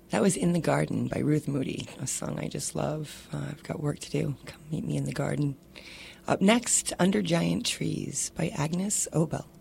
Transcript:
That was In the Garden by Ruth Moody, a song I just love. I've got work to do. Come meet me in the garden. Up next, Under Giant Trees by Agnes Obel.